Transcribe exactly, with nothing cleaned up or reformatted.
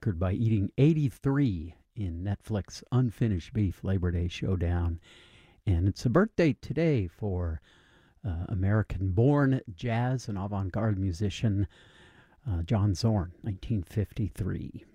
record by eating eighty-three in Netflix Unfinished Beef Labor Day Showdown. And it's a birthday today for uh, American-born jazz and avant-garde musician uh, John Zorn, nineteen fifty-three.